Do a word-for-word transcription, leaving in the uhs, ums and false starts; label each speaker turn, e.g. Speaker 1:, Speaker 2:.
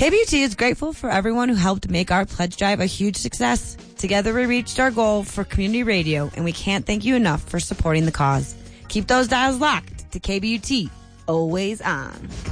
Speaker 1: K B U T is grateful for everyone who helped make our pledge drive a huge success. Together we reached our goal for community radio, and we can't thank you enough for supporting the cause. Keep those dials locked to K B U T, always on.